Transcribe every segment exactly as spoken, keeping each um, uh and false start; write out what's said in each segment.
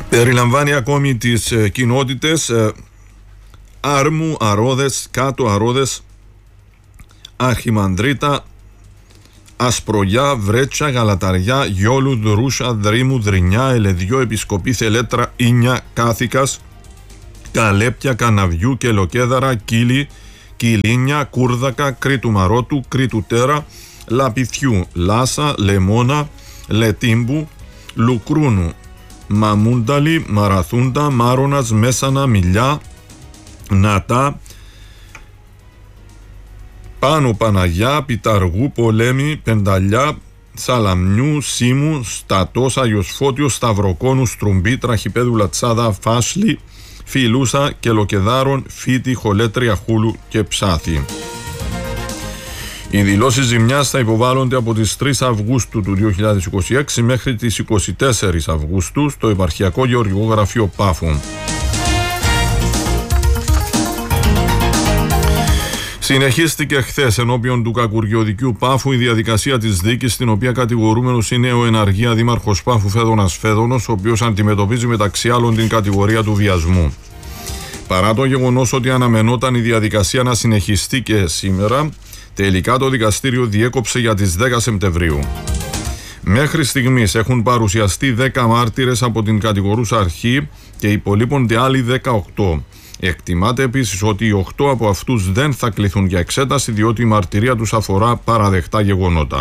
Περιλαμβάνει ακόμη τις ε, κοινότητες ε, Άρμου, Αρόδες, Κάτω Αρόδες, Αρχιμανδρίτα, Ασπρογιά, Βρέτσα, Γαλαταριά, Γιόλου, Δρούσα, Δρύμου, Δρινιά, Ελεδιό, Επισκοπή, Θελέτρα, Ίνια, Κάθηκας, Καλέπια, Καναβιού, Κελοκέδαρα, Κύλι, Κιλίνια, Κούρδακα, Κρήτου Μαρότου, Κρήτου Τέρα, Λαπιθιού, Λάσα, Λεμόνα, Λετύμπου, Λουκρούνου, Μαμούνταλη, Μαραθούντα, Μάρονας, Μέσανα, Μιλιά, Νατά, Πάνω Παναγιά, Πιταργού, Πολέμη, Πενταλιά, Σαλαμιού, Σίμου, Στατός, Αγιοσφώτιος, Σταυροκόνου, Στρουμπή, Τραχυπέδου, Λατσάδα, Φάσλη, Φιλούσα, Κελοκεδάρων, Φίτη, Χολέτρια, Χούλου και Ψάθη. Οι δηλώσεις ζημιάς θα υποβάλλονται από τις τρεις Αυγούστου του δύο χιλιάδες είκοσι έξι μέχρι τις είκοσι τέσσερις Αυγούστου στο Επαρχιακό Γεωργικό Γραφείο Πάφου. Συνεχίστηκε χθες ενώπιον του Κακουργιοδικείου Πάφου η διαδικασία της δίκης, στην οποία κατηγορούμενος είναι ο εναργία δήμαρχος Πάφου Φέδωνας Φέδωνος, ο οποίος αντιμετωπίζει μεταξύ άλλων την κατηγορία του βιασμού. Παρά το γεγονός ότι αναμενόταν η διαδικασία να συνεχιστεί και σήμερα, τελικά το δικαστήριο διέκοψε για τις δέκα Σεπτεμβρίου. Μέχρι στιγμής έχουν παρουσιαστεί δέκα μάρτυρες από την κατηγορούσα αρχή και υπολείπονται άλλοι δεκαοκτώ. Εκτιμάται επίσης ότι οι οκτώ από αυτούς δεν θα κληθούν για εξέταση, διότι η μαρτυρία τους αφορά παραδεχτά γεγονότα.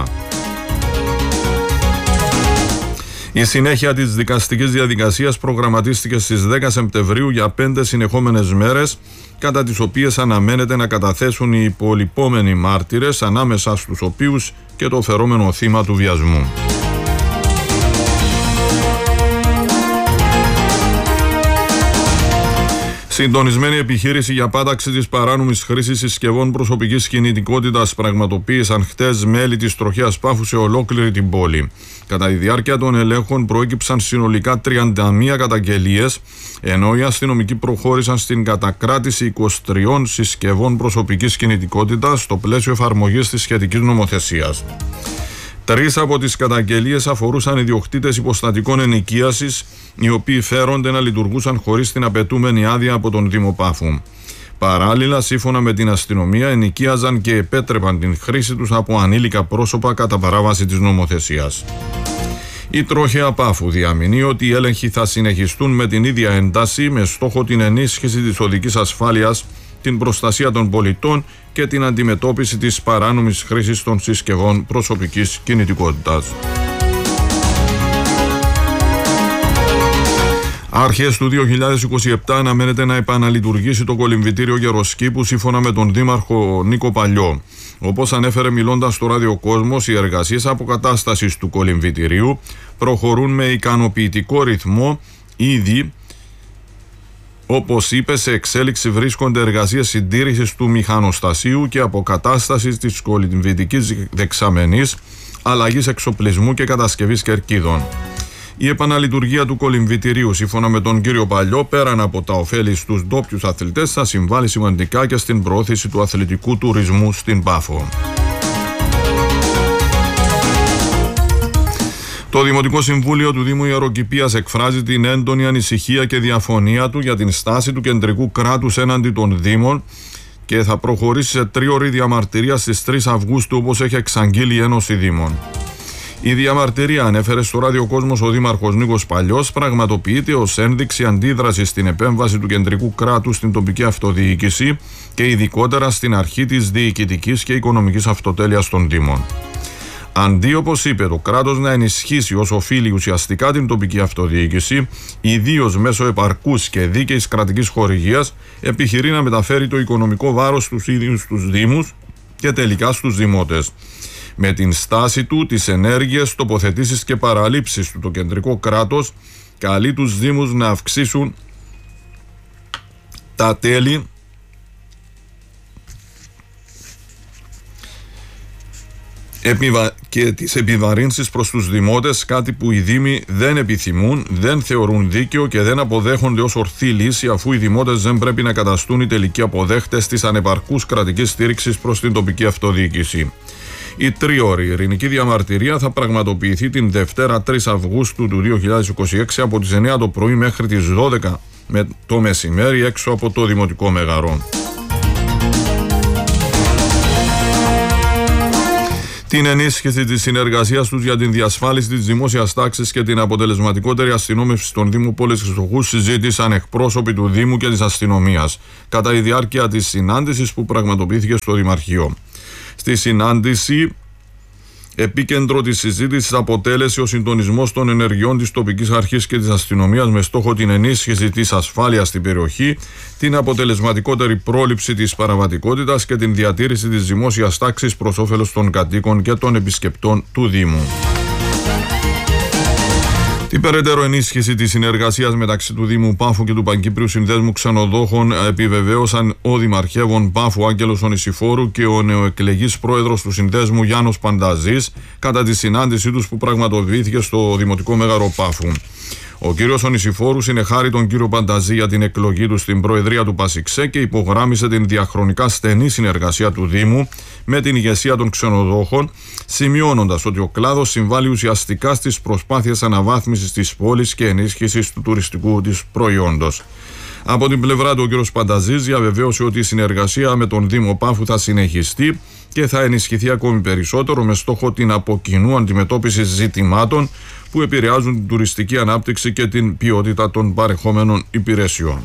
Η συνέχεια της δικαστικής διαδικασίας προγραμματίστηκε στις δέκα Σεπτεμβρίου για πέντε συνεχόμενες μέρες, κατά τις οποίες αναμένεται να καταθέσουν οι υπολοιπόμενοι μάρτυρες, ανάμεσα στους οποίους και το φερόμενο θύμα του βιασμού. Συντονισμένη επιχείρηση για πάταξη της παράνομης χρήσης συσκευών προσωπικής κινητικότητας πραγματοποίησαν χτες μέλη της τροχέας Πάφου σε ολόκληρη την πόλη. Κατά τη διάρκεια των ελέγχων προέκυψαν συνολικά τριάντα μία καταγγελίες, ενώ οι αστυνομικοί προχώρησαν στην κατακράτηση είκοσι τριών συσκευών προσωπικής κινητικότητας στο πλαίσιο εφαρμογής της σχετικής νομοθεσίας. Τρεις από τις καταγγελίες αφορούσαν ιδιοκτήτες υποστατικών ενοικίασης, οι οποίοι φέρονται να λειτουργούσαν χωρίς την απαιτούμενη άδεια από τον Δήμο Πάφου. Παράλληλα, σύμφωνα με την αστυνομία, ενοικίαζαν και επέτρεπαν την χρήση τους από ανήλικα πρόσωπα κατά παράβαση της νομοθεσίας. Η τροχέα Πάφου διαμηνεί ότι οι έλεγχοι θα συνεχιστούν με την ίδια ένταση, με στόχο την ενίσχυση της οδικής ασφάλειας, την προστασία των πολιτών και την αντιμετώπιση της παράνομης χρήσης των συσκευών προσωπικής κινητικότητας. Αρχές του δύο χιλιάδες είκοσι επτά αναμένεται να επαναλειτουργήσει το κολυμβητήριο Γεροσκήπου, σύμφωνα με τον Δήμαρχο Νίκο Παλιό. Όπως ανέφερε μιλώντας στο Ράδιο Κόσμος, οι εργασίες αποκατάστασης του κολυμβητηρίου προχωρούν με ικανοποιητικό ρυθμό. Ήδη, όπως είπε, σε εξέλιξη βρίσκονται εργασίες συντήρησης του μηχανοστασίου και αποκατάστασης της κολυμβητικής δεξαμενής, αλλαγής εξοπλισμού και κατασκευής κερκίδων. Η επαναλειτουργία του κολυμβητηρίου, σύμφωνα με τον κύριο Παλιό, πέραν από τα ωφέλη στους ντόπιους αθλητές, θα συμβάλλει σημαντικά και στην προώθηση του αθλητικού τουρισμού στην Πάφο. Το Δημοτικό Συμβούλιο του Δήμου Ιεροκηπείας εκφράζει την έντονη ανησυχία και διαφωνία του για την στάση του κεντρικού κράτους έναντι των Δήμων και θα προχωρήσει σε τρίωρη διαμαρτυρία στις τρεις Αυγούστου, όπως έχει εξαγγείλει η Ένωση Δήμων. Η διαμαρτυρία, ανέφερε στο Ράδιο Κόσμος ο Δήμαρχος Νίκος Παλιός, πραγματοποιείται ως ένδειξη αντίδρασης στην επέμβαση του κεντρικού κράτους στην τοπική αυτοδιοίκηση και ειδικότερα στην αρχή της διοικητικής και οικονομικής αυτοτέλειας των Δήμων. Αντί, όπως είπε, το κράτος να ενισχύσει όσο οφείλει ουσιαστικά την τοπική αυτοδιοίκηση, ιδίως μέσω επαρκούς και δίκαιης κρατικής χορηγίας, επιχειρεί να μεταφέρει το οικονομικό βάρος στους ίδιους τους Δήμους και τελικά στους Δημότες. Με την στάση του, τις ενέργειες, τοποθετήσεις και παραλήψεις του, το κεντρικό κράτος καλεί τους Δήμους να αυξήσουν τα τέλη και τις επιβαρύνσεις προς τους Δημότες, κάτι που οι Δήμοι δεν επιθυμούν, δεν θεωρούν δίκαιο και δεν αποδέχονται ως ορθή λύση, αφού οι Δημότες δεν πρέπει να καταστούν οι τελικοί αποδέχτες της ανεπαρκούς κρατικής στήριξης προς την τοπική αυτοδιοίκηση. Η τριώρη ειρηνική διαμαρτυρία θα πραγματοποιηθεί την Δευτέρα τρεις Αυγούστου του δύο χιλιάδες είκοσι έξι από τις εννιά το πρωί μέχρι τις δώδεκα το μεσημέρι έξω από το Δημοτικό Μέγαρο. Την ενίσχυση της συνεργασίας τους για την διασφάλιση της δημόσιας τάξης και την αποτελεσματικότερη αστυνόμευση των Δήμου Πόλης Χρυσοχούς συζήτησαν εκπρόσωποι του Δήμου και της αστυνομίας κατά τη διάρκεια της συνάντησης που πραγματοποιήθηκε στο Δημαρχείο. Στη συνάντηση, επίκεντρο της συζήτησης αποτέλεσε ο συντονισμός των ενεργειών της τοπικής αρχής και της αστυνομίας με στόχο την ενίσχυση της ασφάλειας στην περιοχή, την αποτελεσματικότερη πρόληψη της παραβατικότητας και την διατήρηση της δημόσιας τάξης προς όφελος των κατοίκων και των επισκεπτών του Δήμου. Την περαιτέρω ενίσχυση της συνεργασίας μεταξύ του Δήμου Πάφου και του Παγκύπριου Συνδέσμου Ξενοδόχων επιβεβαίωσαν ο Δημαρχεύων Πάφου Άγγελος Ονησιφόρου και ο νεοεκλεγής πρόεδρος του Συνδέσμου Γιάννος Πανταζής κατά τη συνάντησή τους που πραγματοποιήθηκε στο Δημοτικό Μέγαρο Πάφου. Ο κύριος Ονησιφόρου συνεχάρη τον κύριο Πανταζή για την εκλογή του στην Προεδρία του Πασιξέ και υπογράμμισε την διαχρονικά στενή συνεργασία του Δήμου με την ηγεσία των ξενοδόχων, σημειώνοντας ότι ο κλάδος συμβάλλει ουσιαστικά στις προσπάθειες αναβάθμισης της πόλης και ενίσχυσης του τουριστικού της προϊόντος. Από την πλευρά του, ο κύριος Πανταζής διαβεβαίωσε ότι η συνεργασία με τον Δήμο Πάφου θα συνεχιστεί και θα ενισχυθεί ακόμη περισσότερο με στόχο την από κοινού αντιμετώπιση ζητημάτων που επηρεάζουν την τουριστική ανάπτυξη και την ποιότητα των παρεχόμενων υπηρεσιών.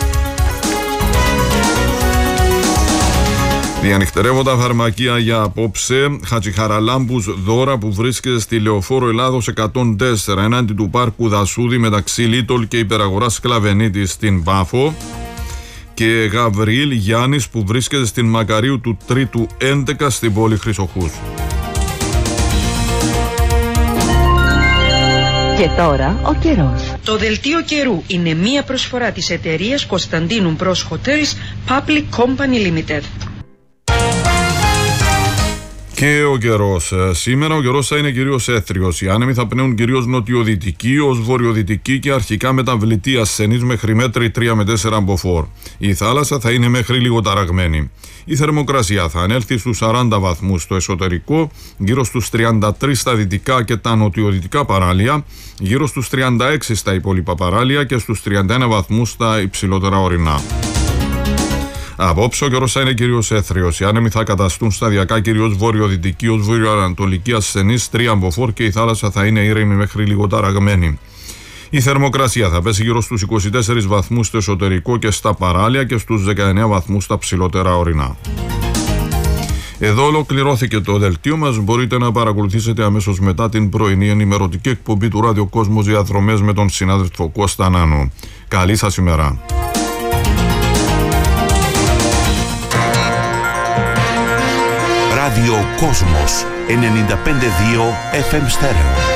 Διανυχτερεύοντα φαρμακεία για απόψε, Χατζηχαραλάμπους δώρα που βρίσκεται στη Λεωφόρο Ελλάδος εκατόν τέσσερα ενάντια του πάρκου Δασούδη μεταξύ Λίτολ και υπεραγοράς Κλαβενίτη στην Πάφο, και Γαβριήλ Γιάννης που βρίσκεται στην Μακαρίου του Τρίτου έντεκα στην πόλη Χρυσοχούς. Και τώρα ο καιρός. Το δελτίο καιρού είναι μία προσφορά της εταιρείας Κωνσταντίνου Μπρος Hotels Public Company Limited. Και ο καιρός. Σήμερα ο καιρός θα είναι κυρίως έθριος. Οι άνεμοι θα πνέουν κυρίως νοτιοδυτική ως βορειοδυτική και αρχικά μεταβλητή ασθενής μέχρι μέτρη τρία με τέσσερα μποφόρ. Η θάλασσα θα είναι μέχρι λίγο ταραγμένη. Η θερμοκρασία θα ανέλθει στους σαράντα βαθμούς στο εσωτερικό, γύρω στους τριάντα τρεις στα δυτικά και τα νοτιοδυτικά παράλια, γύρω στους τριάντα έξι στα υπόλοιπα παράλια και στους τριάντα ένα βαθμούς στα υψηλότερα ορεινά. Απόψε ο καιρός θα είναι κυρίως έθριος. Οι άνεμοι θα καταστούν σταδιακά κυρίως βορειοδυτική ως βορειοανατολική ασθενής τρία μποφόρ και η θάλασσα θα είναι ήρεμη μέχρι λίγο ταραγμένη. Η θερμοκρασία θα πέσει γύρω στους είκοσι τέσσερις βαθμούς στο εσωτερικό και στα παράλια και στους δεκαεννέα βαθμούς στα ψηλότερα ορεινά. Εδώ ολοκληρώθηκε το δελτίο μας. Μπορείτε να παρακολουθήσετε αμέσως μετά την πρωινή ενημερωτική εκπομπή του Ράδιο Κόσμος Διαδρομές με τον συνάδελφο Κώστα Νάνο. Καλή σας ημέρα. Ράδιο Κόσμος ενενήντα πέντε κόμμα δύο εφ εμ Στέρεο.